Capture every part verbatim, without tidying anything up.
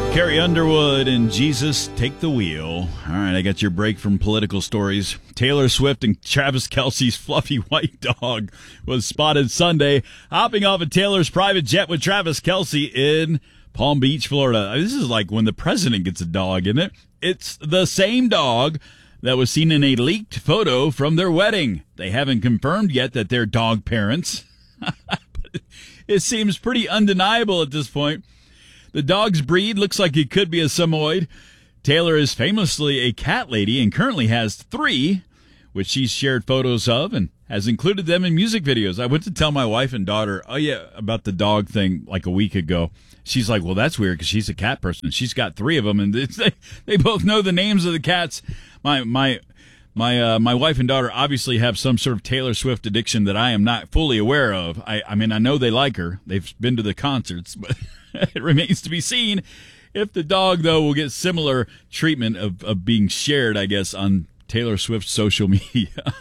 Carrie Underwood and Jesus Take the Wheel. All right, I got your break from political stories. Taylor Swift and Travis Kelce's fluffy white dog was spotted Sunday hopping off of Taylor's private jet with Travis Kelce in Palm Beach, Florida. This is like when the president gets a dog, isn't it? It's the same dog that was seen in a leaked photo from their wedding. They haven't confirmed yet that they're dog parents. But it seems pretty undeniable at this point. The dog's breed looks like it could be a Samoyed. Taylor is famously a cat lady and currently has three, which she's shared photos of and has included them in music videos. I went to tell my wife and daughter, oh yeah, about the dog thing like a week ago. She's like, well, that's weird because she's a cat person. She's got three of them, and they, they both know the names of the cats. My my my uh, my wife and daughter obviously have some sort of Taylor Swift addiction that I am not fully aware of. I, I mean, I know they like her. They've been to the concerts, but it remains to be seen if the dog, though, will get similar treatment of, of being shared, I guess, on Taylor Swift's social media.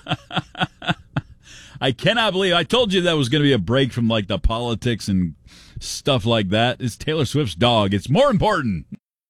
I cannot believe I told you that was going to be a break from like the politics and stuff like that. It's Taylor Swift's dog. It's more important.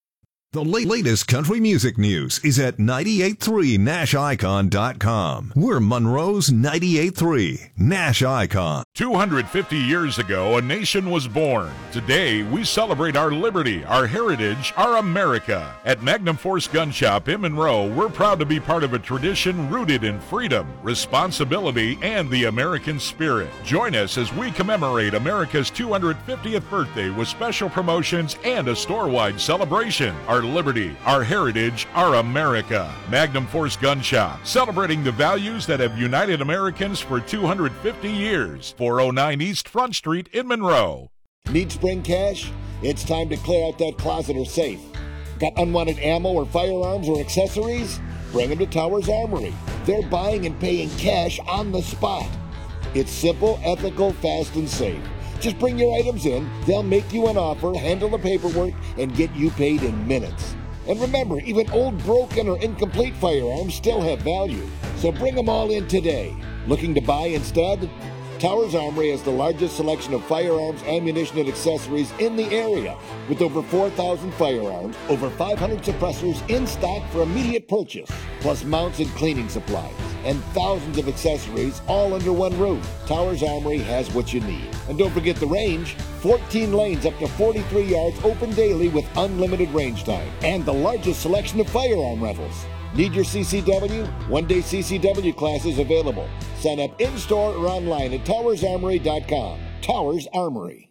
The latest country music news is at nine eight three Nash Icon dot com. We're Monroe's nine eight three Nash Icon. two hundred fifty years ago, a nation was born. Today, we celebrate our liberty, our heritage, our America. At Magnum Force Gun Shop in Monroe, we're proud to be part of a tradition rooted in freedom, responsibility, and the American spirit. Join us as we commemorate America's two hundred fiftieth birthday with special promotions and a store-wide celebration. Our liberty, our heritage, our America. Magnum Force Gun Shop, celebrating the values that have united Americans for two hundred fifty years. four oh nine East Front Street in Monroe. Need spring cash? It's time to clear out that closet or safe. Got unwanted ammo or firearms or accessories? Bring them to Towers Armory. They're buying and paying cash on the spot. It's simple, ethical, fast, and safe. Just bring your items in, they'll make you an offer, handle the paperwork, and get you paid in minutes. And remember, even old, broken, or incomplete firearms still have value. So bring them all in today. Looking to buy instead? Towers Armory has the largest selection of firearms, ammunition, and accessories in the area. With over four thousand firearms, over five hundred suppressors in stock for immediate purchase, plus mounts and cleaning supplies, and thousands of accessories all under one roof. Towers Armory has what you need. And don't forget the range. fourteen lanes up to forty-three yards open daily with unlimited range time. And the largest selection of firearm rentals. Need your C C W? One-day C C W classes available. Sign up in-store or online at Towers Armory dot com. Towers Armory.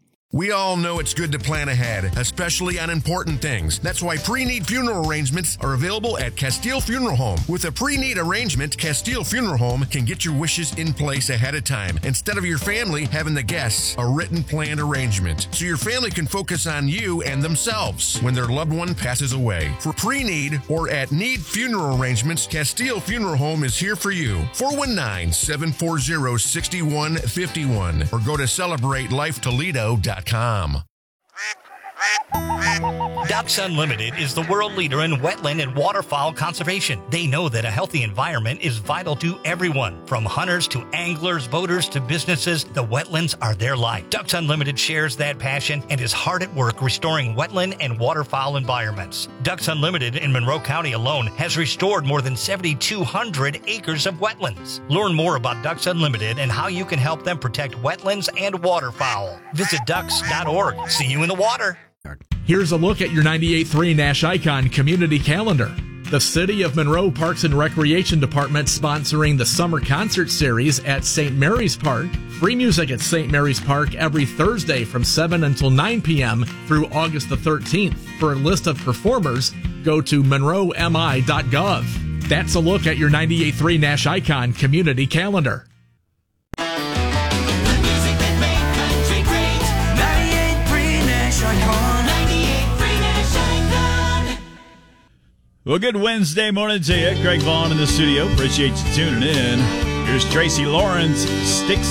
We all know it's good to plan ahead, especially on important things. That's why pre-need funeral arrangements are available at Castile Funeral Home. With a pre-need arrangement, Castile Funeral Home can get your wishes in place ahead of time, instead of your family having the guests a written planned arrangement, so your family can focus on you and themselves when their loved one passes away. For pre-need or at need funeral arrangements, Castile Funeral Home is here for you. four one nine, seven four zero, six one five one or go to celebrate life toledo dot com. Ducks Unlimited is the world leader in wetland and waterfowl conservation. They know that a healthy environment is vital to everyone. From hunters to anglers, boaters to businesses, the wetlands are their life. Ducks Unlimited shares that passion and is hard at work restoring wetland and waterfowl environments. Ducks Unlimited in Monroe County alone has restored more than seven thousand two hundred acres of wetlands. Learn more about Ducks Unlimited and how you can help them protect wetlands and waterfowl. Visit ducks dot org. See you in the water. Here's a look at your ninety-eight point three Nash Icon community calendar. The City of Monroe Parks and Recreation Department sponsoring the Summer Concert Series at Saint Mary's Park. Free music at Saint Mary's Park every Thursday from seven until nine p.m. through August the thirteenth. For a list of performers, go to monroe m i dot gov. That's a look at your ninety-eight point three Nash Icon community calendar. Well, good Wednesday morning to you. Greg Vaughn in the studio. Appreciate you tuning in. Here's Tracy Lawrence. Sticks